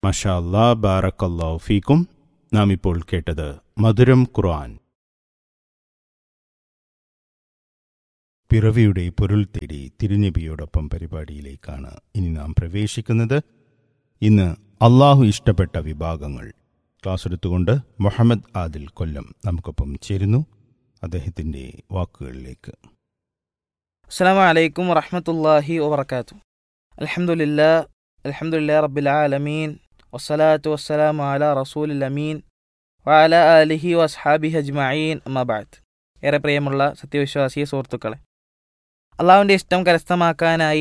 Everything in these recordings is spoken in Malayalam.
മാഷാ അല്ലാ, ബാറക്കല്ലാഹു ഫീക്കും. നാം ഇപ്പോൾ കേട്ടത് മധുരം ഖുർആൻ. പിറവിയുടെ പൊരുൾ തേടി തിരുനബിയോടൊപ്പം പരിപാടിയിലേക്കാണ് ഇനി നാം പ്രവേശിക്കുന്നത്. ഇന്ന് അള്ളാഹു ഇഷ്ടപ്പെട്ട വിഭാഗങ്ങൾ ക്ലാസ് എടുത്തുകൊണ്ട് മുഹമ്മദ് ആദിൽ കൊല്ലം നമുക്കൊപ്പം ചേരുന്നു. അദ്ദേഹത്തിൻ്റെ വാക്കുകളിലേക്ക്. അസ്സലാമു അലൈക്കും വറഹ്മത്തുള്ളാഹി വബറകാതുഹു. അൽഹംദുലില്ലാഹി റബ്ബിൽ ആലമീൻ വസ്സലാത്തു വസ്സലാമു അലാ റസൂലിൽ അമീൻ വഅലാ ആലിഹി വസ്ഹാബിഹി അജ്മഈൻ. അമ്മാ ബഅദ്. ഏറെ പ്രിയമുള്ള സത്യവിശ്വാസി സുഹൃത്തുക്കളെ, അള്ളാഹുവിൻ്റെ ഇഷ്ടം കരസ്ഥമാക്കാനായി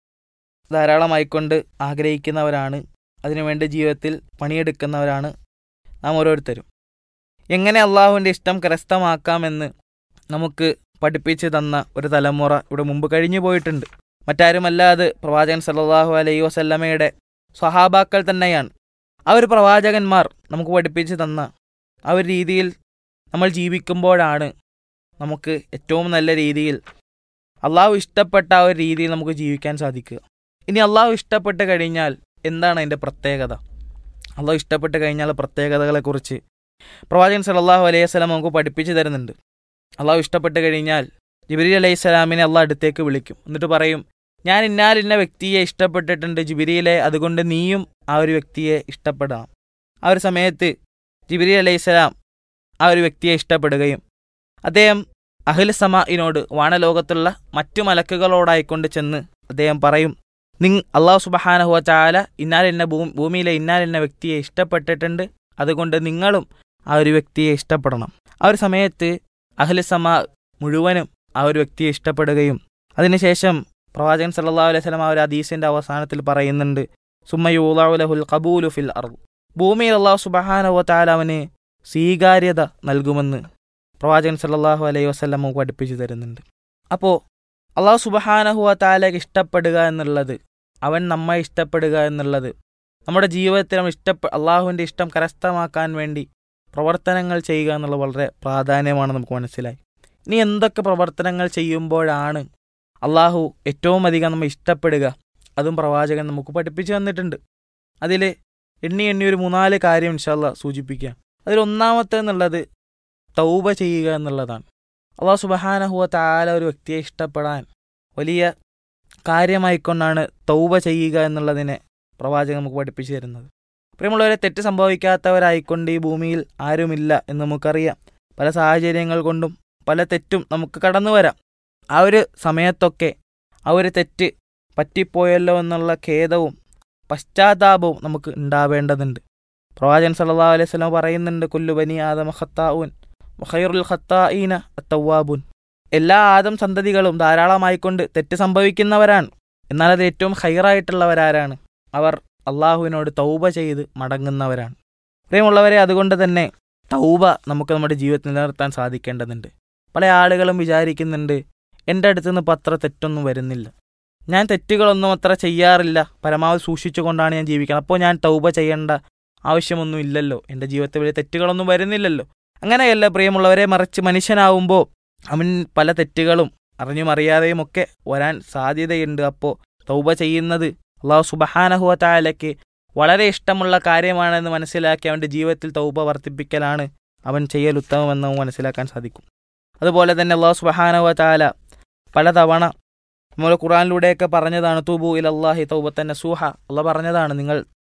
ധാരാളമായിക്കൊണ്ട് ആഗ്രഹിക്കുന്നവരാണ്, അതിനുവേണ്ടി ജീവിതത്തിൽ പണിയെടുക്കുന്നവരാണ് നാം ഓരോരുത്തരും. എങ്ങനെ അള്ളാഹുവിൻ്റെ ഇഷ്ടം കരസ്ഥമാക്കാമെന്ന് നമുക്ക് പഠിപ്പിച്ചു തന്ന ഒരു തലമുറ ഇവിടെ മുമ്പ് കഴിഞ്ഞു പോയിട്ടുണ്ട്. മറ്റാരുമല്ല, അത് പ്രവാചകൻ സല്ലല്ലാഹു അലൈഹി വസല്ലമയുടെ സ്വഹാബാക്കൾ തന്നെയാണ്. ആ ഒരു പ്രവാചകന്മാർ നമുക്ക് പഠിപ്പിച്ചു തന്ന ആ ഒരു രീതിയിൽ നമ്മൾ ജീവിക്കുമ്പോഴാണ് നമുക്ക് ഏറ്റവും നല്ല രീതിയിൽ അള്ളാഹു ഇഷ്ടപ്പെട്ട ആ ഒരു രീതിയിൽ നമുക്ക് ജീവിക്കാൻ സാധിക്കുക. ഇനി അള്ളാഹു ഇഷ്ടപ്പെട്ട് കഴിഞ്ഞാൽ എന്താണ് അതിൻ്റെ പ്രത്യേകത? അള്ളാഹു ഇഷ്ടപ്പെട്ട് കഴിഞ്ഞാൽ പ്രത്യേകതകളെക്കുറിച്ച് പ്രവാചകൻ സല്ലല്ലാഹു അലൈഹി വസല്ലം നമുക്ക് പഠിപ്പിച്ചു തരുന്നുണ്ട്. അള്ളാഹു ഇഷ്ടപ്പെട്ട് കഴിഞ്ഞാൽ ജിബ്രീൽ അലൈഹിസ്സലാമിനെ അള്ളാഹ് അടുത്തേക്ക് വിളിക്കും. എന്നിട്ട് പറയും, ഞാൻ ഇന്ന വ്യക്തിയെ ഇഷ്ടപ്പെട്ടിട്ടുണ്ട് ജിബ്രീലെ, അതുകൊണ്ട് നീയും ആ ഒരു വ്യക്തിയെ ഇഷ്ടപ്പെടാം. ആ ഒരു സമയത്ത് ജിബ്രീൽ അലൈഹിസ്സലാം ആ ഒരു വ്യക്തിയെ ഇഷ്ടപ്പെടുകയും അദ്ദേഹം അഹ്ലു സമാഇനോട്, വാനലോകത്തുള്ള മറ്റു മലക്കുകളോടായിക്കൊണ്ട് ചെന്ന് അദ്ദേഹം പറയും, അള്ളാഹു സുബ്ഹാനഹു വ തആല ഭൂമിയിലെ ഇന്ന വ്യക്തിയെ ഇഷ്ടപ്പെട്ടിട്ടുണ്ട്, അതുകൊണ്ട് നിങ്ങളും ആ ഒരു വ്യക്തിയെ ഇഷ്ടപ്പെടണം. ആ ഒരു സമയത്ത് അഹ്ലു സമാ മുഴുവനും ആ ഒരു വ്യക്തിയെ ഇഷ്ടപ്പെടുകയും അതിനുശേഷം പ്രവാചകൻ സല്ലല്ലാഹു അലൈഹി വസല്ലം ആ ഒരു ഹദീസിന്റെ അവസാനത്തിൽ പറയുന്നുണ്ട്, സുമ്മ യൂളഉ ലഹുൽ ഖബൂലു ഫിൽ അർദ്, ഭൂമിയിൽ അല്ലാഹു സുബ്ഹാനഹു വ തആല അവന് സ്വീകാര്യത നൽകുമെന്ന് പ്രവാചകൻ സല്ലല്ലാഹു അലൈഹി വസല്ലം പഠിപ്പിച്ചു തരുന്നുണ്ട്. അപ്പോൾ അല്ലാഹു സുബ്ഹാനഹു വ തആലയെ ഇഷ്ടപ്പെടുക എന്നുള്ളത്, അവൻ നമ്മെ ഇഷ്ടപ്പെടുക എന്നുള്ളത്, നമ്മുടെ ജീവിതത്തിൽ അള്ളാഹുവിൻ്റെ ഇഷ്ടം കരസ്ഥമാക്കാൻ വേണ്ടി പ്രവർത്തനങ്ങൾ ചെയ്യുക എന്നുള്ളത് വളരെ പ്രാധാന്യമാണ് നമുക്ക് മനസ്സിലായി. ഇനി എന്തൊക്കെ പ്രവർത്തനങ്ങൾ ചെയ്യുമ്പോഴാണ് അള്ളാഹു ഏറ്റവും അധികം നമ്മൾ ഇഷ്ടപ്പെടുക, അതും പ്രവാചകൻ നമുക്ക് പഠിപ്പിച്ചു തന്നിട്ടുണ്ട്. അതിൽ എണ്ണി ഒരു 3-4 കാര്യം ഇൻഷാ അല്ലാഹ് സൂചിപ്പിക്കാം. അതിലൊന്നാമത്തെ എന്നുള്ളത് തൗബ ചെയ്യുക എന്നുള്ളതാണ്. അള്ളാഹു സുബ്ഹാനഹു വ തആല ഒരു വ്യക്തിയെ ഇഷ്ടപ്പെടാൻ വലിയ കാര്യമായിക്കൊണ്ടാണ് തൗബ ചെയ്യുക എന്നുള്ളതിനെ പ്രവാചകൻ നമുക്ക് പഠിപ്പിച്ചു തരുന്നത്. പ്രിയമുള്ളവരെ, തെറ്റ് സംഭവിക്കാത്തവരായിക്കൊണ്ട് ഈ ഭൂമിയിൽ ആരുമില്ല എന്ന് നമുക്കറിയാം. പല സാഹചര്യങ്ങൾ കൊണ്ടും പല തെറ്റും നമുക്ക് കടന്നു വരാം. ആ ഒരു സമയത്തൊക്കെ ആ ഒരു തെറ്റ് പറ്റിപ്പോയല്ലോ എന്നുള്ള ഖേദവും പശ്ചാത്താപവും നമുക്ക് ഉണ്ടാവേണ്ടതുണ്ട്. പ്രവാചകൻ സല്ലല്ലാഹു അലൈഹി വസല്ലം പറയുന്നുണ്ട്, കുല്ലു ബനി ആദമ ഖത്താഊൻ വഖൈറുൽ ഖത്താഈന അത്തവ്വാബൂൻ. എല്ലാ ആദം സന്തതികളും ധാരാളമായിക്കൊണ്ട് തെറ്റ് സംഭവിക്കുന്നവരാണ്, എന്നാൽ അത് ഏറ്റവും ഖൈറായിട്ടുള്ളവരാരാണ്? അവർ അള്ളാഹുവിനോട് തൗബ ചെയ്ത് മടങ്ങുന്നവരാണ്. പ്രിയമുള്ളവരെ, അതുകൊണ്ട് തന്നെ തൗബ നമുക്ക് നമ്മുടെ ജീവിതത്തിൽ നിലനിർത്താൻ സാധിക്കേണ്ടതുണ്ട്. പല ആളുകളും വിചാരിക്കുന്നുണ്ട്, എൻ്റെ അടുത്തുനിന്ന് ഇപ്പോൾ അത്ര തെറ്റൊന്നും വരുന്നില്ല, ഞാൻ തെറ്റുകളൊന്നും അത്ര ചെയ്യാറില്ല, പരമാവധി സൂക്ഷിച്ചുകൊണ്ടാണ് ഞാൻ ജീവിക്കുന്നത്, അപ്പോൾ ഞാൻ തൗബ ചെയ്യേണ്ട ആവശ്യമൊന്നും ഇല്ലല്ലോ, എൻ്റെ ജീവിതത്തിൽ വലിയ തെറ്റുകളൊന്നും വരുന്നില്ലല്ലോ. അങ്ങനെയല്ല പ്രിയമുള്ളവരെ, മറിച്ച് മനുഷ്യനാവുമ്പോൾ അവൻ പല തെറ്റുകളും അറിഞ്ഞും അറിയാതെയും ഒക്കെ വരാൻ സാധ്യതയുണ്ട്. അപ്പോൾ തൗബ ചെയ്യുന്നത് അല്ലാഹു സുബ്ഹാനഹു വ തആലയ്ക്ക് വളരെ ഇഷ്ടമുള്ള കാര്യമാണെന്ന് മനസ്സിലാക്കി അവൻ്റെ ജീവിതത്തിൽ തൗബ വർദ്ധിപ്പിക്കലാണ് അവൻ ചെയ്യൽ ഉത്തമമെന്ന് മനസ്സിലാക്കാൻ സാധിക്കും. അതുപോലെ തന്നെ അല്ലാഹു സുബ്ഹാനഹു വ തആല പലതവണ നമ്മൾ ഖുർആനിലൂടെയൊക്കെ പറഞ്ഞതാണ്, തൂബു ഇലല്ലാഹി തൗബത്തൻ നസൂഹ. അല്ലാഹു പറഞ്ഞതാണ്, നിങ്ങൾ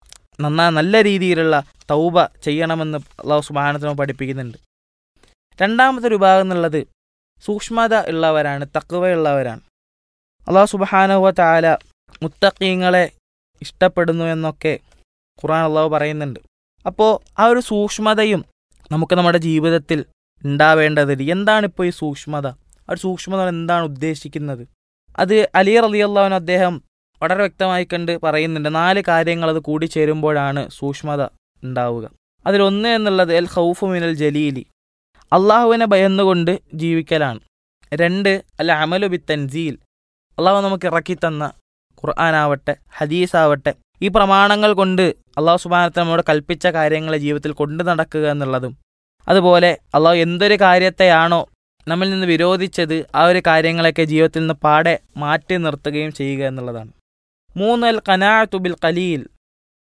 നല്ല രീതിയിലുള്ള തൗബ ചെയ്യണമെന്ന് അല്ലാഹു സുബ്ഹാനഹു വ തആല പഠിപ്പിക്കുന്നുണ്ട്. രണ്ടാമത്തെ ഒരു വിഭാഗം എന്നുള്ളത് സൂക്ഷ്മത ഉള്ളവരാണ്, തഖ്വയുള്ളവരാണ്. അല്ലാഹു സുബ്ഹാനഹു വ തആല മുത്തഖീങ്ങളെ ഇഷ്ടപ്പെടുന്നു എന്നൊക്കെ ഖുർആൻ അല്ലാഹു പറയുന്നുണ്ട്. അപ്പോൾ ആ ഒരു സൂക്ഷ്മതയും നമുക്ക് നമ്മുടെ ജീവിതത്തിൽ ഉണ്ടാവേണ്ടതുണ്ട്. എന്താണിപ്പോൾ ഈ സൂക്ഷ്മത? ആ ഒരു സൂക്ഷ്മത എന്താണ് ഉദ്ദേശിക്കുന്നത്? അത് അലി റളിയല്ലാഹു അൻഹു അദ്ദേഹം വളരെ വ്യക്തമായി കണ്ട് പറയുന്നുണ്ട്, 4 കാര്യങ്ങൾ അത് കൂടിച്ചേരുമ്പോഴാണ് സൂക്ഷ്മത ഉണ്ടാവുക. അതിലൊന്ന് എന്നുള്ളത് അൽ ഖൗഫു മിനൽ ജലീലി, അള്ളാഹുവിനെ ഭയന്നുകൊണ്ട് ജീവിക്കലാണ്. 2 അൽ അമലു ബി തൻസീൽ, അള്ളാഹു നമുക്ക് ഇറക്കി തന്ന ഖുർആനാവട്ടെ ഹദീസാവട്ടെ ഈ പ്രമാണങ്ങൾ കൊണ്ട് അള്ളാഹു സുബ്ഹാനഹു വ തആല നമ്മോട് കൽപ്പിച്ച കാര്യങ്ങളെ ജീവിതത്തിൽ കൊണ്ടു നടക്കുക എന്നുള്ളതും, അതുപോലെ അള്ളാഹു എന്തൊരു കാര്യത്തെയാണോ നമ്മിൽ നിന്ന് വിരോധിച്ചത് ആ ഒരു കാര്യങ്ങളൊക്കെ ജീവിതത്തിൽ നിന്ന് പാടെ മാറ്റി നിർത്തുകയും ചെയ്യുക എന്നുള്ളതാണ്. 3 അൽ ഖനാഅതു ബിൽ ഖലീൽ,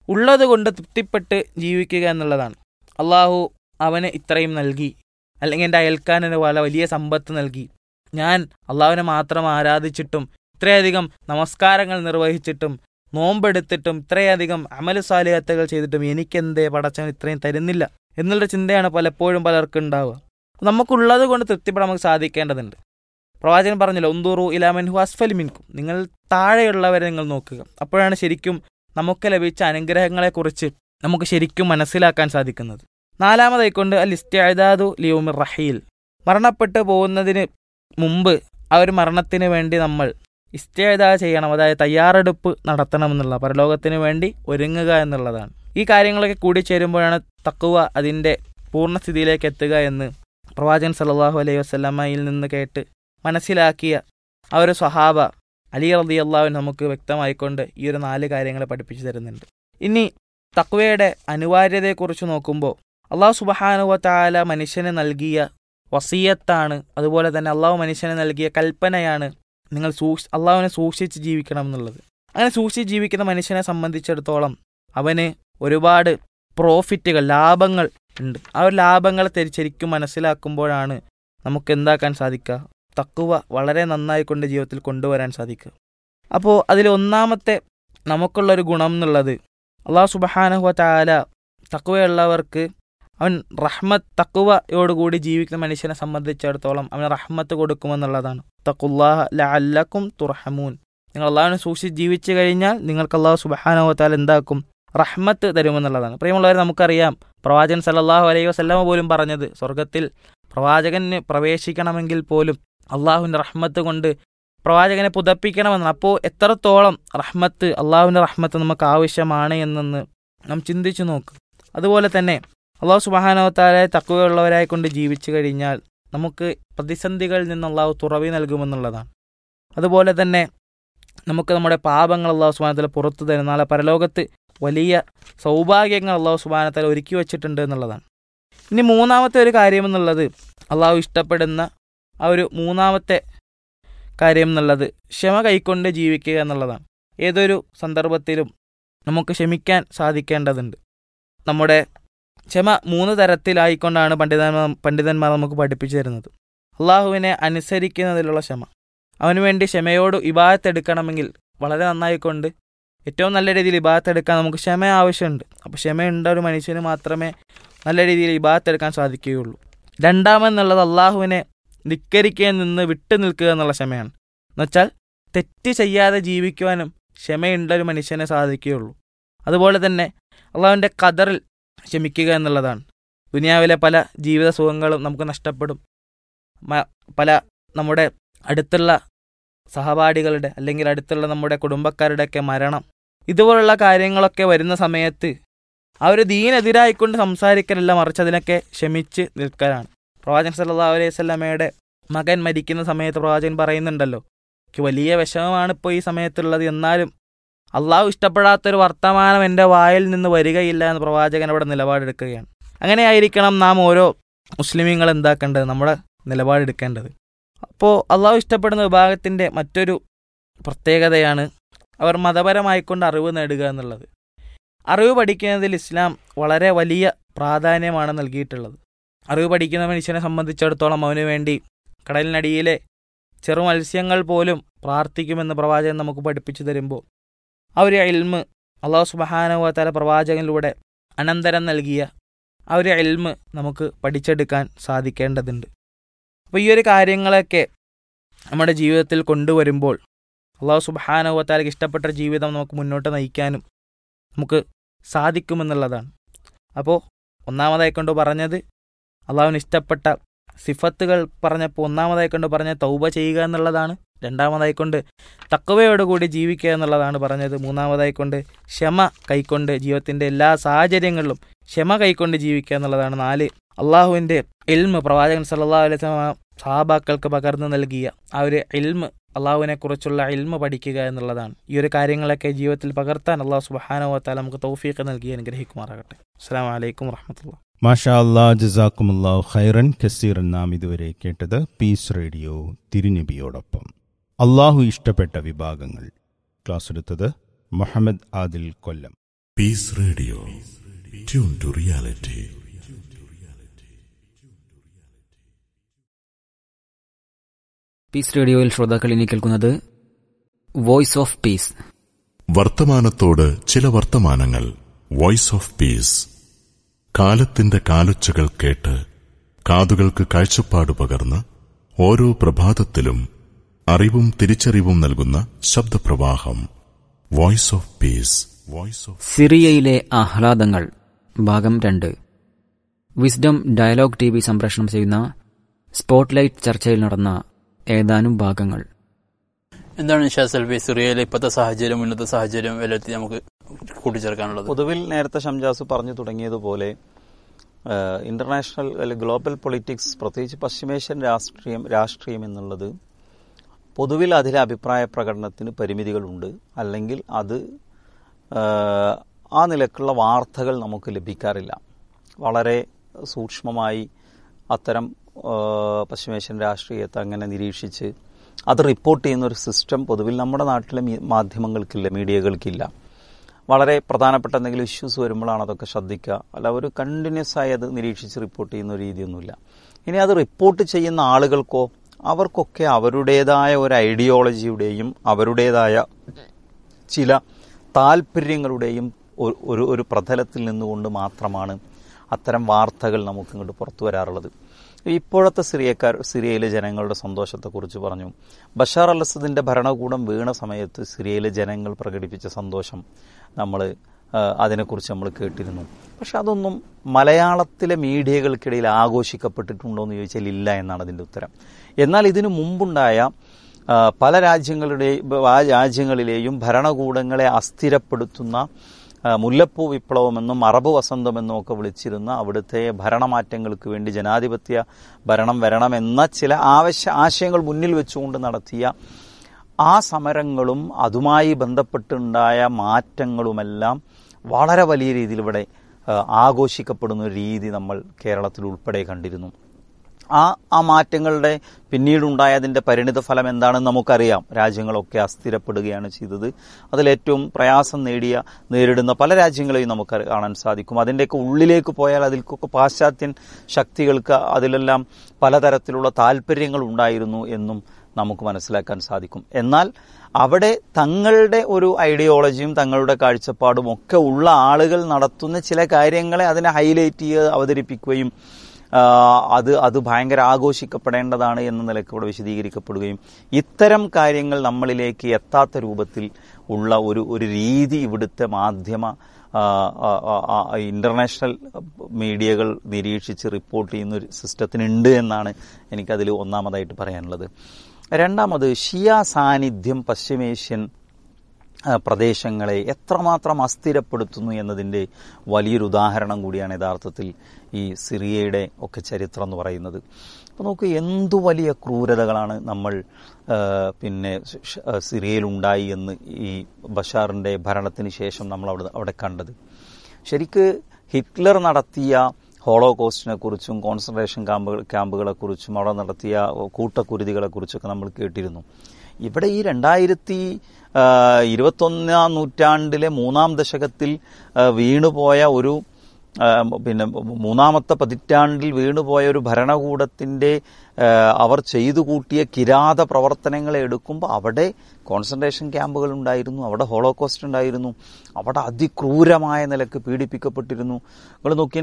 ഉള്ളത് കൊണ്ട് തൃപ്തിപ്പെട്ട് ജീവിക്കുക എന്നുള്ളതാണ്. അള്ളാഹു അവന് ഇത്രയും നൽകി, അല്ലെങ്കിൽ എൻ്റെ അയൽക്കാരന് വലിയ സമ്പത്ത് നൽകി, ഞാൻ അള്ളാഹുവിനെ മാത്രം ആരാധിച്ചിട്ടും ഇത്രയധികം നമസ്കാരങ്ങൾ നിർവഹിച്ചിട്ടും നോമ്പെടുത്തിട്ടും ഇത്രയധികം അമല് സാലിഹത്തുകൾ ചെയ്തിട്ടും എനിക്കെന്തേ പടച്ചവൻ ഇത്രയും തരുന്നില്ല എന്നുള്ള ചിന്തയാണ് പലപ്പോഴും പലർക്കും ഉണ്ടാവുക. നമുക്കുള്ളത് കൊണ്ട് തൃപ്തിപ്പെടാൻ നമുക്ക് സാധിക്കേണ്ടതുണ്ട്. പ്രവാചകൻ പറഞ്ഞല്ലോ, ഉന്ദുറു ഇലാ മൻ ഹു അസ്ഫലു മിൻകും, നിങ്ങൾ താഴെയുള്ളവരെ നിങ്ങൾ നോക്കുക. അപ്പോഴാണ് ശരിക്കും നമുക്ക് ലഭിച്ച അനുഗ്രഹങ്ങളെക്കുറിച്ച് നമുക്ക് ശരിക്കും മനസ്സിലാക്കാൻ സാധിക്കുന്നത്. നാലാമതായിക്കൊണ്ട് അൽ ഇസ്തിഅദാദു ലിയൗമിർ റഹീൽ, മരണപ്പെട്ടു പോകുന്നതിന് മുമ്പ് ആ ഒരു മരണത്തിന് വേണ്ടി നമ്മൾ ഇസ്തിഅദാ ചെയ്യണം, അതായത് തയ്യാറെടുപ്പ് നടത്തണമെന്നുള്ള, പരലോകത്തിന് വേണ്ടി ഒരുങ്ങുക എന്നുള്ളതാണ്. ഈ കാര്യങ്ങളൊക്കെ കൂടിച്ചേരുമ്പോഴാണ് തഖ്വ അതിൻ്റെ പൂർണ്ണസ്ഥിതിയിലേക്ക് എത്തുക എന്ന് പ്രവാചകൻ സല്ലല്ലാഹു അലൈഹി വസല്ലമയിൽ നിന്ന് കേട്ട് മനസ്സിലാക്കിയ ആ ഒരു സ്വഹാബ അലി റളിയല്ലാഹു അൻഹു നമുക്ക് വ്യക്തമായിക്കൊണ്ട് ഈ ഒരു 4 കാര്യങ്ങളെ പഠിപ്പിച്ചു തരുന്നുണ്ട്. ഇനി തഖ്വയുടെ അനിവാര്യതയെക്കുറിച്ച് നോക്കുമ്പോൾ അള്ളാഹു സുബ്ഹാനഹു വ തആല മനുഷ്യന് നൽകിയ വസിയത്താണ്, അതുപോലെ തന്നെ അള്ളാഹു മനുഷ്യന് നൽകിയ കൽപ്പനയാണ് നിങ്ങൾ അള്ളാഹുവിനെ സൂക്ഷിച്ച് ജീവിക്കണം എന്നുള്ളത്. അങ്ങനെ സൂക്ഷിച്ച് ജീവിക്കുന്ന മനുഷ്യനെ സംബന്ധിച്ചിടത്തോളം അവന് ഒരുപാട് പ്രോഫിറ്റുകൾ, ലാഭങ്ങൾ ഉണ്ട്. ആ ഒരു ലാഭങ്ങളെ ശരിക്കും മനസ്സിലാക്കുമ്പോഴാണ് നമുക്ക് എന്താക്കാൻ സാധിക്കുക, തഖ്വ വളരെ നന്നായിക്കൊണ്ട് ജീവിതത്തിൽ കൊണ്ടുവരാൻ സാധിക്കുക. അപ്പോൾ അതിൽ ഒന്നാമത്തെ നമുക്കുള്ളൊരു ഗുണം എന്നുള്ളത്, അള്ളാഹു സുബ്ഹാനഹു വ തആല തഖ്വയുള്ളവർക്ക് അവൻ തഖ്വയോടുകൂടി ജീവിക്കുന്ന മനുഷ്യനെ സംബന്ധിച്ചിടത്തോളം അവന് റഹ്മത്ത് കൊടുക്കുമെന്നുള്ളതാണ്. തഖുല്ലാഹ ലഅല്ലക്കും തുർഹമൂൻ, നിങ്ങൾ അള്ളാഹുവിനെ സൂക്ഷിച്ച് ജീവിച്ചു കഴിഞ്ഞാൽ നിങ്ങൾക്ക് അള്ളാഹു സുബ്ഹാനഹു വ തആല എന്താക്കും, റഹ്മത്ത് തരുമെന്നുള്ളതാണ്. പ്രിയമുള്ളവരെ, നമുക്കറിയാം പ്രവാചകൻ സല്ലല്ലാഹു അലൈഹി വസല്ലമ പോലും പറഞ്ഞത്, സ്വർഗത്തിൽ പ്രവാചകന് പ്രവേശിക്കണമെങ്കിൽ പോലും അള്ളാഹുവിൻ്റെ റഹ്മത്ത് കൊണ്ട് പ്രവാചകനെ പുതപ്പിക്കണമെന്നാണ്. അപ്പോൾ എത്രത്തോളം റഹ്മത്ത്, അള്ളാഹുവിൻ്റെ റഹ്മത്ത് നമുക്ക് ആവശ്യമാണ് എന്നെന്ന് നാം ചിന്തിച്ചു നോക്കും. അതുപോലെ തന്നെ അള്ളാഹു സുബ്ഹാനഹു വ തആല തഖ്വയുള്ളവരായി കൊണ്ട് ജീവിച്ചു കഴിഞ്ഞാൽ നമുക്ക് പ്രതിസന്ധികളിൽ നിന്ന് അള്ളാഹു തുറവി നൽകുമെന്നുള്ളതാണ്. അതുപോലെ തന്നെ നമുക്ക് നമ്മുടെ പാപങ്ങൾ അള്ളാഹു സുബ്ഹാനഹു വ തആല പുറത്തു തരും. നാളെ പരലോകത്ത് വലിയ സൗഭാഗ്യങ്ങൾ അള്ളാഹു സുബ്ഹാനഹു വ തആല ഒരുക്കി വച്ചിട്ടുണ്ട് എന്നുള്ളതാണ്. ഇനി മൂന്നാമത്തെ ഒരു കാര്യം എന്നുള്ളത്, അള്ളാഹു ഇഷ്ടപ്പെടുന്ന ആ ഒരു മൂന്നാമത്തെ കാര്യം എന്നുള്ളത് ക്ഷമ കൈക്കൊണ്ട് ജീവിക്കുക എന്നുള്ളതാണ്. ഏതൊരു സന്ദർഭത്തിലും നമുക്ക് ക്ഷമിക്കാൻ സാധിക്കേണ്ടതുണ്ട്. നമ്മുടെ ക്ഷമ 3 തരത്തിലായിക്കൊണ്ടാണ് പണ്ഡിതന്മാർ നമുക്ക് പഠിപ്പിച്ചു തരുന്നത്. അള്ളാഹുവിനെ അനുസരിക്കുന്നതിലുള്ള ക്ഷമ, അവന് വേണ്ടി ക്ഷമയോട് ഇബാദത്ത് എടുക്കണമെങ്കിൽ വളരെ നന്നായിക്കൊണ്ട് ഏറ്റവും നല്ല രീതിയിൽ ഇബാദത്ത് എടുക്കാൻ നമുക്ക് ക്ഷമ ആവശ്യമുണ്ട്. അപ്പോൾ ക്ഷമയുണ്ട ഒരു മനുഷ്യന് മാത്രമേ നല്ല രീതിയിൽ ഇബാദത്ത് എടുക്കാൻ സാധിക്കുകയുള്ളൂ. രണ്ടാമെന്നുള്ളത് അള്ളാഹുവിനെ ധിക്കരിക്കാൻ നിന്ന് വിട്ടു നിൽക്കുക എന്നുള്ള ക്ഷമയാണ്. എന്നുവെച്ചാൽ തെറ്റ് ചെയ്യാതെ ജീവിക്കുവാനും ക്ഷമയുണ്ട ഒരു മനുഷ്യനെ സാധിക്കുകയുള്ളൂ. അതുപോലെ തന്നെ അള്ളാഹുവിൻ്റെ ഖദറിൽ ക്ഷമിക്കുക എന്നുള്ളതാണ്. ദുനിയാവിലെ പല ജീവിത സുഖങ്ങളും നമുക്ക് നഷ്ടപ്പെടും. പല നമ്മുടെ അടുത്തുള്ള സഹപാഠികളുടെ അല്ലെങ്കിൽ അടുത്തുള്ള നമ്മുടെ കുടുംബക്കാരുടെയൊക്കെ മരണം, ഇതുപോലുള്ള കാര്യങ്ങളൊക്കെ വരുന്ന സമയത്ത് ആ ഒരു ദീനെതിരായിക്കൊണ്ട് സംസാരിക്കലല്ല, മറിച്ച് അതിനൊക്കെ ക്ഷമിച്ച് നിൽക്കലാണ്. പ്രവാചകൻ സല്ലല്ലാഹു അലൈഹി വസല്ലമയുടെ മകൻ മരിക്കുന്ന സമയത്ത് പ്രവാചകൻ പറയുന്നുണ്ടല്ലോ, എനിക്ക് വലിയ വിഷമമാണ് ഇപ്പോൾ ഈ സമയത്തുള്ളത്, എന്നാലും അള്ളാഹു ഇഷ്ടപ്പെടാത്തൊരു വർത്തമാനം എൻ്റെ വായിൽ നിന്ന് വരികയില്ല എന്ന് പ്രവാചകൻ അവിടെ നിലപാടെടുക്കുകയാണ്. അങ്ങനെയായിരിക്കണം നാം ഓരോ മുസ്ലിമീങ്ങൾ എന്താക്കേണ്ടത്, നമ്മുടെ നിലപാടെടുക്കേണ്ടത്. അപ്പോൾ അള്ളാഹു ഇഷ്ടപ്പെടുന്ന വിഭാഗത്തിൻ്റെ മറ്റൊരു പ്രത്യേകതയാണ് അവർ മതപരമായിക്കൊണ്ട് അറിവ് നേടുക എന്നുള്ളത്. അറിവ് പഠിക്കുന്നതിൽ ഇസ്ലാം വളരെ വലിയ പ്രാധാന്യമാണ് നൽകിയിട്ടുള്ളത്. അറിവ് പഠിക്കുന്ന മനുഷ്യനെ സംബന്ധിച്ചിടത്തോളം അവന് വേണ്ടി കടലിനടിയിലെ ചെറു മത്സ്യങ്ങൾ പോലും പ്രാർത്ഥിക്കുമെന്ന് പ്രവാചകൻ നമുക്ക് പഠിപ്പിച്ചു തരുമ്പോൾ ആ ഒരു ഇൽമ് അല്ലാഹു സുബ്ഹാനഹു വ തആല പ്രവാചകനിലൂടെ അനന്തരം നൽകിയ ആ ഒരു ഇൽമ് നമുക്ക് പഠിച്ചെടുക്കാൻ സാധിക്കേണ്ടതുണ്ട്. അപ്പോൾ ഈ ഒരു കാര്യങ്ങളൊക്കെ നമ്മുടെ ജീവിതത്തിൽ കൊണ്ടുവരുമ്പോൾ അല്ലാഹു സുബ്ഹാനഹു വ തആലയ്ക്ക് ഇഷ്ടപ്പെട്ട ജീവിതം നമുക്ക് മുന്നോട്ട് നയിക്കാനും നമുക്ക് സാധിക്കുമെന്നുള്ളതാണ്. അപ്പോൾ ഒന്നാമതായിക്കൊണ്ട് പറഞ്ഞത് അള്ളാഹുവിന് ഇഷ്ടപ്പെട്ട സിഫത്തുകൾ പറഞ്ഞപ്പോൾ ഒന്നാമതായിക്കൊണ്ട് പറഞ്ഞ തൗബ ചെയ്യുക എന്നുള്ളതാണ്. രണ്ടാമതായിക്കൊണ്ട് തഖ്വയോടുകൂടി ജീവിക്കുക എന്നുള്ളതാണ് പറഞ്ഞത്. മൂന്നാമതായിക്കൊണ്ട് ക്ഷമ കൈക്കൊണ്ട് ജീവിതത്തിൻ്റെ എല്ലാ സാഹചര്യങ്ങളിലും ക്ഷമ കൈക്കൊണ്ട് ജീവിക്കുക എന്നുള്ളതാണ്. 4 അള്ളാഹുവിൻ്റെ ഇൽമ് പ്രവാചകൻ സല്ലല്ലാഹു അലൈഹി വസല്ലം സഹാബാക്കൾക്ക് പകർന്നു നൽകിയ ആ ഒരു ഇൽമ്, അള്ളാഹുവിനെ കുറിച്ചുള്ള ഇൽമ് പഠിക്കുക എന്നുള്ളതാണ്. ഈ ഒരു കാര്യങ്ങളൊക്കെ ജീവിതത്തിൽ പകർത്താൻ അള്ളാഹു സുബ്ഹാനഹു വ തആല നമുക്ക് തൗഫീഖ് നൽകി അനുഗ്രഹിക്കുമാറാകട്ടെ. അസ്സലാമു അലൈക്കും വറഹ്മത്തുള്ളാഹി. മാഷാ അല്ലാഹ്, ജസാക്കുമുല്ലാഹു ഖൈറൻ കസീറൻ. നാം ഇതുവരെ കേട്ടത് പീസ് റേഡിയോ തിരുനബിയോടൊപ്പം അള്ളാഹു ഇഷ്ടപ്പെട്ട വിഭാഗങ്ങൾ. ക്ലാസ് എടുത്തത് മുഹമ്മദ് ആദിൽ കൊല്ലം. Peace Radio. Tune to reality. Piece റേഡിയോയിൽ ശ്രോതാക്കൾ ഇനി കേൾക്കുന്നത് വോയിസ് ഓഫ് പീസ്. വർത്തമാനത്തോട് ചില വർത്തമാനങ്ങൾ. Voice of peace. കാലത്തിന്റെ കാലൊച്ചകൾ കേട്ട് കാതുകൾക്ക് കാഴ്ചപ്പാട് പകർന്ന് ഓരോ പ്രഭാതത്തിലും അറിവും തിരിച്ചറിവും നൽകുന്ന ശബ്ദപ്രവാഹം. Voice of peace. സിറിയയിലെ ആഹ്ലാദങ്ങൾ ഭാഗം 2. വിസ്ഡം ഡയലോഗ് TV സംപ്രേഷണം ചെയ്യുന്ന സ്പോട്ട്ലൈറ്റ് ചർച്ചയിൽ നടന്ന ഏതാനും ഭാഗങ്ങൾ. എന്താണ് ഷാസൽബി സിറിയയിലെ ഇപ്പോഴത്തെ സാഹചര്യം, ഉന്നത സാഹചര്യം എല്ലാത്തിൽ നമുക്ക് കൂട്ടിച്ചേർക്കാനുള്ളത്? പൊതുവിൽ നേരത്തെ ഷംജാസ് പറഞ്ഞു തുടങ്ങിയതുപോലെ ഇന്റർനാഷണൽ അല്ലെങ്കിൽ ഗ്ലോബൽ പൊളിറ്റിക്സ്, പ്രത്യേകിച്ച് പശ്ചിമേഷ്യൻ രാഷ്ട്രീയം എന്നുള്ളത് പൊതുവിൽ അതിലെ അഭിപ്രായ പ്രകടനത്തിന് പരിമിതികളുണ്ട്. അല്ലെങ്കിൽ അത് ആ നിലക്കുള്ള വാർത്തകൾ നമുക്ക് ലഭിക്കാറില്ല. വളരെ സൂക്ഷ്മമായി അത്തരം പശ്ചിമേഷ്യൻ രാഷ്ട്രീയത്തെ അങ്ങനെ നിരീക്ഷിച്ച് അത് റിപ്പോർട്ട് ചെയ്യുന്ന ഒരു സിസ്റ്റം പൊതുവിൽ നമ്മുടെ നാട്ടിലെ മാധ്യമങ്ങൾക്കില്ല, മീഡിയകൾക്കില്ല. വളരെ പ്രധാനപ്പെട്ട എന്തെങ്കിലും ഇഷ്യൂസ് വരുമ്പോഴാണ് അതൊക്കെ ശ്രദ്ധിക്കുക. അല്ല, ഒരു കണ്ടിന്യൂസ് ആയി അത് നിരീക്ഷിച്ച് റിപ്പോർട്ട് ചെയ്യുന്ന ഒരു രീതിയൊന്നുമില്ല. ഇനി അത് റിപ്പോർട്ട് ചെയ്യുന്ന ആളുകൾക്കോ അവർക്കൊക്കെ അവരുടേതായ ഒരു ഐഡിയോളജിയുടെയും അവരുടേതായ ചില താല്പര്യങ്ങളുടെയും ഒരു പ്രതലത്തിൽ നിന്നുകൊണ്ട് മാത്രമാണ് അത്തരം വാർത്തകൾ നമുക്ക് ഇങ്ങോട്ട് പുറത്തു വരാറുള്ളത്. ഇപ്പോഴത്തെ സിറിയയിലെ ജനങ്ങളുടെ സന്തോഷത്തെക്കുറിച്ച് പറഞ്ഞു. ബഷാർ അൽ അസദിന്റെ ഭരണകൂടം വീണ സമയത്ത് സിറിയയിലെ ജനങ്ങൾ പ്രകടിപ്പിച്ച സന്തോഷം അതിനെക്കുറിച്ച് നമ്മൾ കേട്ടിരുന്നു. പക്ഷെ അതൊന്നും മലയാളത്തിലെ മീഡിയകൾക്കിടയിൽ ആഘോഷിക്കപ്പെട്ടിട്ടുണ്ടോ എന്ന് ചോദിച്ചാൽ ഇല്ല എന്നാണ് അതിൻ്റെ ഉത്തരം. എന്നാൽ ഇതിനു മുമ്പുണ്ടായ പല രാജ്യങ്ങളിലെയും ഭരണകൂടങ്ങളെ അസ്ഥിരപ്പെടുത്തുന്ന മുല്ലപ്പൂ വിപ്ലവമെന്നും അറബ് വസന്തമെന്നും ഒക്കെ വിളിച്ചിരുന്ന അവിടുത്തെ ഭരണമാറ്റങ്ങൾക്ക് വേണ്ടി ജനാധിപത്യ ഭരണം വരണമെന്ന ചില ആശയങ്ങൾ മുന്നിൽ വെച്ചുകൊണ്ട് നടത്തിയ ആ സമരങ്ങളും അതുമായി ബന്ധപ്പെട്ടുണ്ടായ മാറ്റങ്ങളുമെല്ലാം വളരെ വലിയ രീതിയിൽ ഇവിടെ ആഘോഷിക്കപ്പെടുന്ന ഒരു രീതി നമ്മൾ കേരളത്തിൽ ഉൾപ്പെടെ കണ്ടിരുന്നു. ആ മാറ്റങ്ങളുടെ പിന്നീടുണ്ടായതിൻ്റെ പരിണിത ഫലം എന്താണെന്ന് നമുക്കറിയാം. രാജ്യങ്ങളൊക്കെ അസ്ഥിരപ്പെടുകയാണ് ചെയ്തത്. അതിലേറ്റവും പ്രയാസം നേരിടുന്ന പല രാജ്യങ്ങളെയും നമുക്ക് കാണാൻ സാധിക്കും. അതിൻ്റെയൊക്കെ ഉള്ളിലേക്ക് പോയാൽ അതിൽക്കൊക്കെ പാശ്ചാത്യൻ ശക്തികൾക്ക് അതിലെല്ലാം പലതരത്തിലുള്ള താല്പര്യങ്ങൾ ഉണ്ടായിരുന്നു എന്നും നമുക്ക് മനസ്സിലാക്കാൻ സാധിക്കും. എന്നാൽ അവിടെ തങ്ങളുടെ ഒരു ഐഡിയോളജിയും തങ്ങളുടെ കാഴ്ചപ്പാടും ഒക്കെ ഉള്ള ആളുകൾ നടത്തുന്ന ചില കാര്യങ്ങളെ അതിനെ ഹൈലൈറ്റ് ചെയ്ത് അവതരിപ്പിക്കുകയും അത് ഭയങ്കര ആഘോഷിക്കപ്പെടേണ്ടതാണ് എന്ന നിലയ്ക്ക് ഇവിടെ വിശദീകരിക്കപ്പെടുകയും ഇത്തരം കാര്യങ്ങൾ നമ്മളിലേക്ക് എത്താത്ത രൂപത്തിൽ ഉള്ള ഒരു രീതി ഇവിടുത്തെ മാധ്യമ ഇന്റർനാഷണൽ മീഡിയകൾ നിരീക്ഷിച്ച് റിപ്പോർട്ട് ചെയ്യുന്ന ഒരു സിസ്റ്റത്തിനുണ്ട് എന്നാണ് എനിക്കതിൽ ഒന്നാമതായിട്ട് പറയാനുള്ളത്. രണ്ടാമത്, ഷിയ സാന്നിധ്യം പശ്ചിമേഷ്യൻ പ്രദേശങ്ങളെ എത്രമാത്രം അസ്ഥിരപ്പെടുത്തുന്നു എന്നതിൻ്റെ വലിയൊരു ഉദാഹരണം കൂടിയാണ് യഥാർത്ഥത്തിൽ ഈ സിറിയയുടെ ഒക്കെ ചരിത്രം എന്ന് പറയുന്നത്. അപ്പോൾ നോക്കൂ, എന്തു വലിയ ക്രൂരതകളാണ് നമ്മൾ സിറിയയിലുണ്ടായി എന്ന് ഈ ബഷാറിൻ്റെ ഭരണത്തിന് ശേഷം നമ്മൾ അവിടെ കണ്ടത്. ശരിക്ക് ഹിറ്റ്ലർ നടത്തിയ ഹോളോകോസ്റ്റിനെ കുറിച്ചും കോൺസെൻട്രേഷൻ ക്യാമ്പുകളെക്കുറിച്ചും അവിടെ നടത്തിയ കൂട്ടക്കുരുതികളെക്കുറിച്ചൊക്കെ നമ്മൾ കേട്ടിരുന്നു. ഇവിടെ ഈ 2021 നൂറ്റാണ്ടിലെ 3-ാം ദശകത്തിൽ വീണുപോയ ഒരു മൂന്നാമത്തെ പതിറ്റാണ്ടിൽ വീണുപോയ ഒരു ഭരണകൂടത്തിന്റെ അവർ ചെയ്തു കൂട്ടിയ കിരാത പ്രവർത്തനങ്ങളെ എടുക്കുമ്പോൾ അവിടെ കോൺസെൻട്രേഷൻ ക്യാമ്പുകൾ ഉണ്ടായിരുന്നു, അവിടെ ഹോളോകോസ്റ്റ് ഉണ്ടായിരുന്നു, അവിടെ അതിക്രൂരമായ നിലക്ക് പീഡിപ്പിക്കപ്പെട്ടിരുന്നു. നിങ്ങൾ നോക്കിൻ,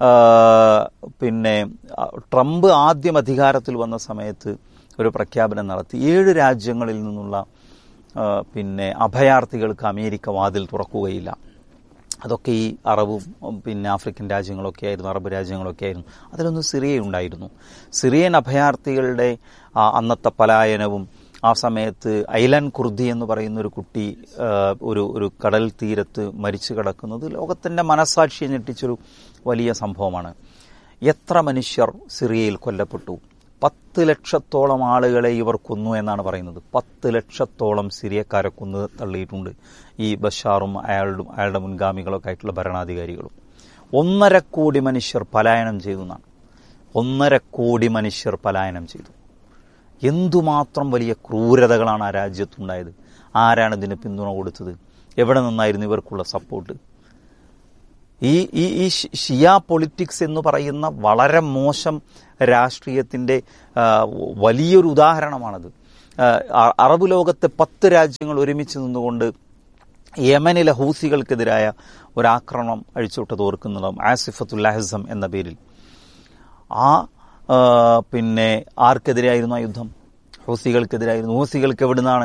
ട്രംപ് ആദ്യം അധികാരത്തിൽ വന്ന സമയത്ത് ഒരു പ്രഖ്യാപനം നടത്തി 7 രാജ്യങ്ങളിൽ നിന്നുള്ള അഭയാർത്ഥികൾക്ക് അമേരിക്ക വാതിൽ തുറക്കുകയില്ല. അതൊക്കെ ഈ അറബും ആഫ്രിക്കൻ രാജ്യങ്ങളൊക്കെ ആയിരുന്നു, അറബ് രാജ്യങ്ങളൊക്കെ ആയിരുന്നു. അതിലൊന്നും സിറിയ ഉണ്ടായിരുന്നു. സിറിയൻ അഭയാർത്ഥികളുടെ അന്നത്തെ പലായനവും ആ സമയത്ത് ഐലൻ കുർദി എന്ന് പറയുന്ന ഒരു കുട്ടി ഒരു കടൽ തീരത്ത് മരിച്ചു കിടക്കുന്നത് ലോകത്തിൻ്റെ മനസ്സാക്ഷിയെ ഞെട്ടിച്ചൊരു വലിയ സംഭവമാണ്. എത്ര മനുഷ്യർ സിറിയയിൽ കൊല്ലപ്പെട്ടു? 10 ലക്ഷത്തോളം ആളുകളെ ഇവർ കൊന്നു എന്നാണ് പറയുന്നത്. 10 ലക്ഷത്തോളം സിറിയക്കാരെ കൊന്നു തള്ളിയിട്ടുണ്ട് ഈ ബഷാറും അയാളുടെ മുൻഗാമികളൊക്കെ ആയിട്ടുള്ള ഭരണാധികാരികളും. 1.5 കോടി മനുഷ്യർ പലായനം ചെയ്തു എന്നാണ്. 1.5 കോടി മനുഷ്യർ പലായനം ചെയ്തു. എന്തുമാത്രം വലിയ ക്രൂരതകളാണ് ആ രാജ്യത്തുണ്ടായത്. ആരാണ് ഇതിന് പിന്തുണ കൊടുത്തത്? എവിടെ നിന്നായിരുന്നു ഇവർക്കുള്ള സപ്പോർട്ട്? ഈ ഈ ഈ ഷിയ പൊളിറ്റിക്സ് എന്ന് പറയുന്ന വളരെ മോശം രാഷ്ട്രീയത്തിന്റെ വലിയൊരു ഉദാഹരണമാണത്. അറബ് ലോകത്തെ 10 രാജ്യങ്ങൾ ഒരുമിച്ച് നിന്നുകൊണ്ട് യമനിലെ ഹൂസികൾക്കെതിരായ ഒരാക്രമണം അഴിച്ചുവിട്ടത് ഓർക്കുന്നതും ആസിഫത്തുൽ അഹസം എന്ന പേരിൽ. പിന്നെ ആർക്കെതിരായിരുന്നു ആ യുദ്ധം? ഹൂസികൾക്കെതിരായിരുന്നു. ഹൂസികൾക്ക്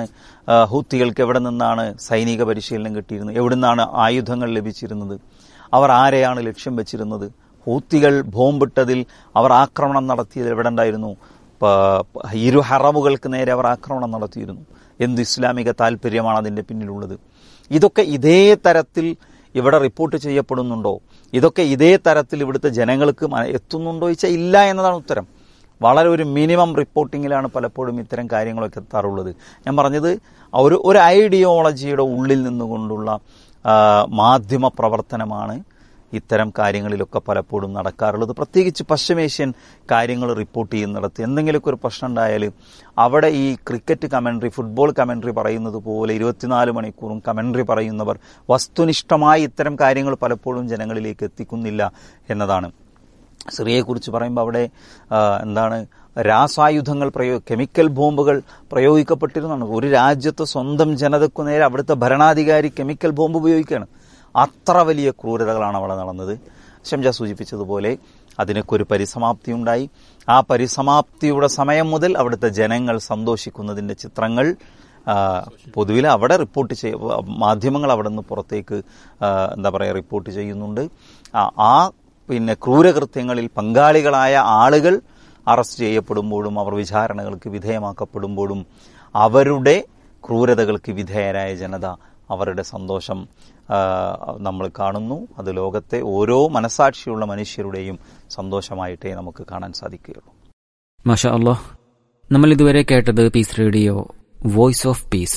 എവിടെ നിന്നാണ് സൈനിക പരിശീലനം കിട്ടിയിരുന്നത്? എവിടെ നിന്നാണ് ആയുധങ്ങൾ ലഭിച്ചിരുന്നത്? അവർ ആരെയാണ് ലക്ഷ്യം വെച്ചിരുന്നത്? ഹൂത്തികൾ ബോംബിട്ടതിൽ അവർ ആക്രമണം നടത്തിയത് എവിടെ ഉണ്ടായിരുന്നു? ഇരു ഹറമുകൾക്ക് നേരെ അവർ ആക്രമണം നടത്തിയിരുന്നു. എന്ത് ഇസ്ലാമിക താല്പര്യമാണ് അതിന്റെ പിന്നിലുള്ളത്? ഇതൊക്കെ ഇതേ തരത്തിൽ ഇവിടെ റിപ്പോർട്ട് ചെയ്യപ്പെടുന്നുണ്ടോ? ഇതൊക്കെ ഇതേ തരത്തിൽ ഇവിടുത്തെ ജനങ്ങൾക്ക് എത്തുന്നുണ്ടോ ചോദിച്ചാൽ ഇല്ല എന്നതാണ് ഉത്തരം. വളരെ ഒരു മിനിമം റിപ്പോർട്ടിങ്ങിലാണ് പലപ്പോഴും ഇത്തരം കാര്യങ്ങളൊക്കെ എത്താറുള്ളത്. ഞാൻ പറഞ്ഞത് ഒരു ഐഡിയോളജിയുടെ ഉള്ളിൽ നിന്നുകൊണ്ടുള്ള മാധ്യമ പ്രവർത്തനമാണ് ഇത്തരം കാര്യങ്ങളിലൊക്കെ പലപ്പോഴും നടക്കാറുള്ളത്. പ്രത്യേകിച്ച് പശ്ചിമേഷ്യൻ കാര്യങ്ങൾ റിപ്പോർട്ട് ചെയ്യുന്നിടത്ത് എന്തെങ്കിലുമൊക്കെ ഒരു പ്രശ്നം ഉണ്ടായാൽ അവിടെ ഈ ക്രിക്കറ്റ് കമന്ററി, ഫുട്ബോൾ കമന്ററി പറയുന്നത് പോലെ 24 മണിക്കൂറും കമന്ററി പറയുന്നവർ വസ്തുനിഷ്ഠമായി ഇത്തരം കാര്യങ്ങൾ പലപ്പോഴും ജനങ്ങളിലേക്ക് എത്തിക്കുന്നില്ല എന്നതാണ്. സിറിയയെക്കുറിച്ച് പറയുമ്പോൾ അവിടെ രാസായുധങ്ങൾ കെമിക്കൽ ബോംബുകൾ പ്രയോഗിക്കപ്പെട്ടിരുന്നതാണ്. ഒരു രാജ്യത്ത് സ്വന്തം ജനതയ്ക്കു നേരെ അവിടുത്തെ ഭരണാധികാരി കെമിക്കൽ ബോംബ് ഉപയോഗിക്കുകയാണ്. അത്ര വലിയ ക്രൂരതകളാണ് അവിടെ നടന്നത്. ഷംജ സൂചിപ്പിച്ചതുപോലെ അതിനൊക്കെ ഒരു പരിസമാപ്തി ഉണ്ടായി. ആ പരിസമാപ്തിയുടെ സമയം മുതൽ അവിടുത്തെ ജനങ്ങൾ സന്തോഷിക്കുന്നതിന്റെ ചിത്രങ്ങൾ പൊതുവിൽ അവിടെ റിപ്പോർട്ട് മാധ്യമങ്ങൾ അവിടെ നിന്ന് പുറത്തേക്ക് റിപ്പോർട്ട് ചെയ്യുന്നുണ്ട്. പിന്നെ ക്രൂരകൃത്യങ്ങളിൽ പങ്കാളികളായ ആളുകൾ അറസ്റ്റ് ചെയ്യപ്പെടുമ്പോഴും അവർ വിചാരണകൾക്ക് വിധേയമാക്കപ്പെടുമ്പോഴും അവരുടെ ക്രൂരതകൾക്ക് വിധേയരായ ജനത അവരുടെ സന്തോഷം നമ്മൾ കാണുന്നു. അത് ലോകത്തെ ഓരോ മനസാക്ഷിയുള്ള മനുഷ്യരുടെയും സന്തോഷമായിട്ടേ നമുക്ക് കാണാൻ സാധിക്കുകയുള്ളൂ. മാഷാ അല്ലാഹ്. നമ്മൾ ഇതുവരെ കേട്ടത് piece radio voice of peace.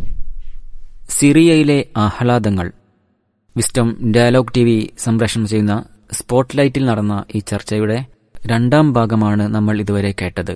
സിറിയയിലെ ആഹ്ലാദങ്ങൾ വിസ്ഡം ഡയലോഗ് TV സംപ്രേഷണം ചെയ്യുന്ന സ്പോട്ട്ലൈറ്റിൽ നടന്ന ഈ ചർച്ചയുടെ 2ാം ഭാഗമാണ് നമ്മൾ ഇതുവരെ കേട്ടത്.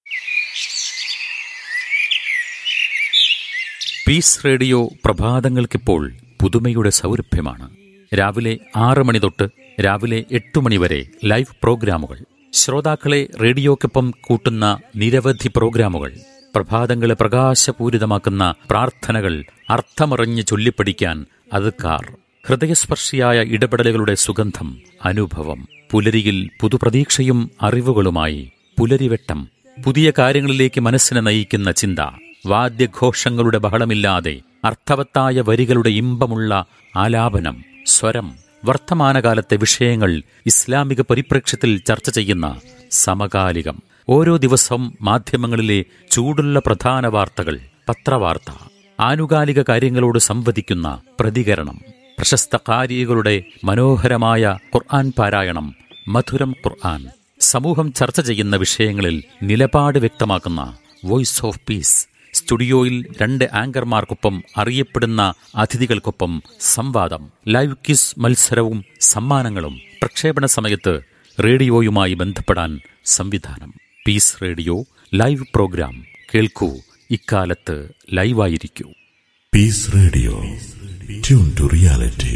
പീസ് റേഡിയോ പ്രഭാതങ്ങൾക്കിപ്പോൾ പുതുമയുടെ സൗരഭ്യമാണ്. രാവിലെ 6 മണി തൊട്ട് രാവിലെ 8 മണി വരെ ലൈവ് പ്രോഗ്രാമുകൾ. ശ്രോതാക്കളെ റേഡിയോക്കൊപ്പം കൂട്ടുന്ന നിരവധി പ്രോഗ്രാമുകൾ. പ്രഭാതങ്ങളെ പ്രകാശപൂരിതമാക്കുന്ന പ്രാർത്ഥനകൾ അർത്ഥമറിഞ്ഞ് ചൊല്ലിപ്പഠിക്കാൻ അദ്കാർ. ഹൃദയസ്പർശിയായ ഇടപെടലുകളുടെ സുഗന്ധം, അനുഭവം. പുലരിയിൽ പുതുപ്രതീക്ഷയും അറിവുകളുമായി പുലരിവെട്ടം. പുതിയ കാര്യങ്ങളിലേക്ക് മനസ്സിനെ നയിക്കുന്ന ചിന്ത. വാദ്യഘോഷങ്ങളുടെ ബഹളമില്ലാതെ അർത്ഥവത്തായ വരികളുടെ ഇമ്പമുള്ള ആലാപനം, സ്വരം. വർത്തമാനകാലത്തെ വിഷയങ്ങൾ ഇസ്ലാമിക പരിപ്രേക്ഷ്യത്തിൽ ചർച്ച ചെയ്യുന്ന സമകാലികം. ഓരോ ദിവസവും മാധ്യമങ്ങളിലെ ചൂടുള്ള പ്രധാന വാർത്തകൾ, പത്രവാർത്ത. ആനുകാലിക കാര്യങ്ങളോട് സംവദിക്കുന്ന പ്രതികരണം. പ്രശസ്ത ഖാരികളുടെ മനോഹരമായ ഖുർആൻ പാരായണം, മധുരം ഖുർആൻ. സമൂഹം ചർച്ച ചെയ്യുന്ന വിഷയങ്ങളിൽ നിലപാട് വ്യക്തമാക്കുന്ന വോയിസ് ഓഫ് പീസ്. സ്റ്റുഡിയോയിൽ 2 ആങ്കർമാർക്കൊപ്പം അറിയപ്പെടുന്ന അതിഥികൾക്കൊപ്പം സംവാദം, ലൈവ് ക്വിസ് മത്സരവും സമ്മാനങ്ങളും. പ്രക്ഷേപണ സമയത്ത് റേഡിയോയുമായി ബന്ധപ്പെടാൻ സംവിധാനം. പീസ് റേഡിയോ ലൈവ് പ്രോഗ്രാം കേൾക്കൂ. ഇക്കാലത്ത് ലൈവായിരിക്കൂ. Piece radio, tune to reality.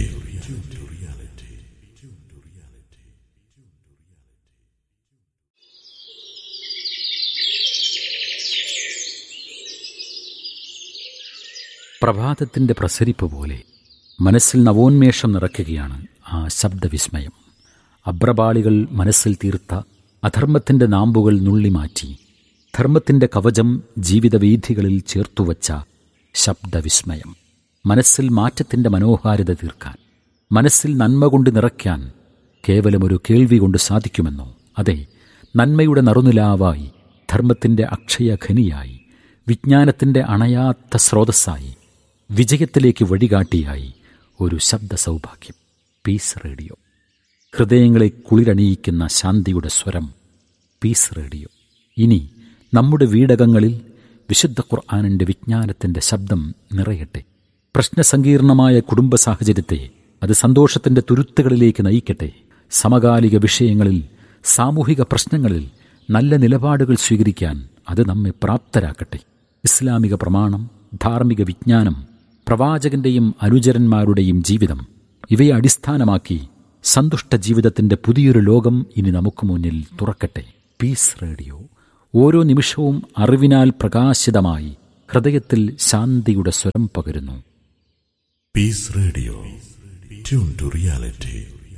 പ്രഭാതത്തിന്റെ പ്രസരിപ്പ് പോലെ മനസ്സിൽ നവോന്മേഷം നിറയ്ക്കുകയാണ് ആ ശബ്ദവിസ്മയം. അബ്രപാളികൾ മനസ്സിൽ തീർത്ത അധർമ്മത്തിന്റെ നാമ്പുകൾ നുള്ളിമാറ്റി ധർമ്മത്തിന്റെ കവചം ജീവിതവീഥികളിൽ ചേർത്തുവച്ച ശബ്ദവിസ്മയം. മനസ്സിൽ മാറ്റത്തിന്റെ മനോഹാരിത തീർക്കാൻ, മനസ്സിൽ നന്മ കൊണ്ട് നിറയ്ക്കാൻ കേവലമൊരു കേൾവി കൊണ്ട് സാധിക്കുമെന്നോ? അതെ, നന്മയുടെ നറുനിലാവായി, ധർമ്മത്തിന്റെ അക്ഷയഖനിയായി, വിജ്ഞാനത്തിന്റെ അണയാത്ത സ്രോതസ്സായി, വിജയത്തിലേക്ക് വഴികാട്ടിയായി ഒരു ശബ്ദ സൗഭാഗ്യം. Piece radio. ഹൃദയങ്ങളെ കുളിരണിയിക്കുന്ന ശാന്തിയുടെ സ്വരം. Piece radio. ഇനി നമ്മുടെ വീടകങ്ങളിൽ വിശുദ്ധ ഖുർആനിന്റെ വിജ്ഞാനത്തിന്റെ ശബ്ദം നിറയട്ടെ. പ്രശ്നസങ്കീർണമായ കുടുംബ സാഹചര്യത്തെ അത് സന്തോഷത്തിന്റെ തുരുത്തുകളിലേക്ക് നയിക്കട്ടെ. സമകാലിക വിഷയങ്ങളിൽ, സാമൂഹിക പ്രശ്നങ്ങളിൽ നല്ല നിലപാടുകൾ സ്വീകരിക്കാൻ അത് നമ്മെ പ്രാപ്തരാക്കട്ടെ. ഇസ്ലാമിക പ്രമാണം, ധാർമ്മിക വിജ്ഞാനം, പ്രവാചകന്റെയും അനുചരന്മാരുടെയും ജീവിതം, ഇവയെ അടിസ്ഥാനമാക്കി സന്തുഷ്ട ജീവിതത്തിന്റെ പുതിയൊരു ലോകം ഇനി നമുക്ക് മുന്നിൽ തുറക്കട്ടെ. പീസ് റേഡിയോ, ഓരോ നിമിഷവും അറിവിനാൽ പ്രകാശിതമായി ഹൃദയത്തിൽ ശാന്തിയുടെ സ്വരം പകരുന്നു. Piece radio, tune to reality.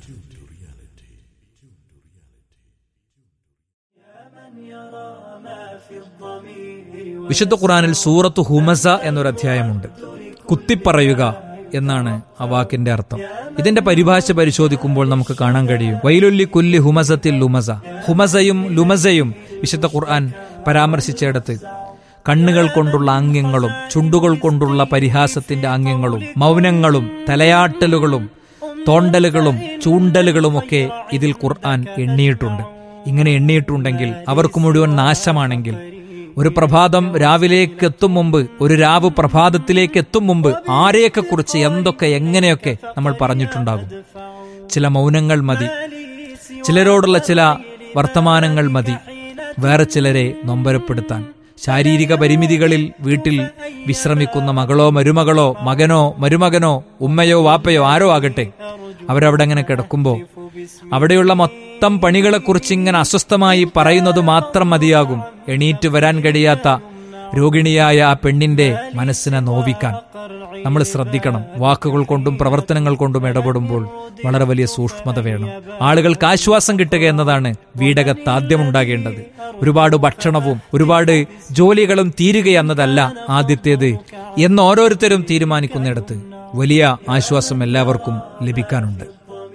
വിശുദ്ധ ഖുർആനിൽ സൂറത്തു ഹുമസ എന്നൊരു അധ്യായമുണ്ട്. കുത്തിപ്പറയുക എന്നാണ് ആ വാക്കിന്റെ അർത്ഥം. ഇതിന്റെ പരിഭാഷ പരിശോധിക്കുമ്പോൾ നമുക്ക് കാണാൻ കഴിയും, വൈലുല്ലി കുല്ലി ഹുമസത്തിൽ ലുമസ. ഹുമസയും ലുമസയും വിശുദ്ധ ഖുർആൻ പരാമർശിച്ചിടത്ത് കണ്ണുകൾ കൊണ്ടുള്ള ആംഗ്യങ്ങളും ചുണ്ടുകൾ കൊണ്ടുള്ള പരിഹാസത്തിന്റെ ആംഗ്യങ്ങളും മൗനങ്ങളും തലയാട്ടലുകളും തോണ്ടലുകളും ചൂണ്ടലുകളുമൊക്കെ ഇതിൽ ഖുർആൻ എണ്ണിയിട്ടുണ്ട്. ഇങ്ങനെ എണ്ണിയിട്ടുണ്ടെങ്കിൽ അവർക്ക് മുഴുവൻ നാശമാണെങ്കിൽ, ഒരു പ്രഭാതം രാവിലേക്ക് എത്തും മുമ്പ്, ഒരു രാവ് പ്രഭാതത്തിലേക്ക് എത്തും മുമ്പ് ആരെയൊക്കെ കുറിച്ച് എന്തൊക്കെ എങ്ങനെയൊക്കെ നമ്മൾ പറഞ്ഞിട്ടുണ്ടാകും. ചില മൗനങ്ങൾ മതി, ചിലരോടുള്ള ചില വർത്തമാനങ്ങൾ മതി വേറെ ചിലരെ നൊമ്പരപ്പെടുത്താൻ. ശാരീരിക പരിമിതികളിൽ വീട്ടിൽ വിശ്രമിക്കുന്ന മകളോ മരുമകളോ മകനോ മരുമകനോ ഉമ്മയോ വാപ്പയോ ആരോ ആകട്ടെ, അവരവിടെ അങ്ങനെ കിടക്കുമ്പോൾ അവിടെയുള്ള മൊത്തം പണികളെക്കുറിച്ച് ഇങ്ങനെ അസ്വസ്ഥമായി പറയുന്നത് മാത്രം മതിയാകും എണീറ്റ് വരാൻ കഴിയാത്ത രോഗിണിയായ ആ പെണ്ണിന്റെ മനസ്സിനെ നോവിക്കാൻ. നമ്മൾ ശ്രദ്ധിക്കണം. വാക്കുകൾ കൊണ്ടും പ്രവർത്തനങ്ങൾ കൊണ്ടും ഇടപെടുമ്പോൾ വളരെ വലിയ സൂക്ഷ്മത വേണം. ആളുകൾക്ക് ആശ്വാസം കിട്ടുക എന്നതാണ് വീടകത്ത് ആദ്യം ഉണ്ടാകേണ്ടത്. ഒരുപാട് ഭക്ഷണവും ഒരുപാട് ജോലികളും തീരുക എന്നതല്ല ആദ്യത്തേത് എന്ന് ഓരോരുത്തരും തീരുമാനിക്കുന്നിടത്ത് വലിയ ആശ്വാസം എല്ലാവർക്കും ലഭിക്കാനുണ്ട്.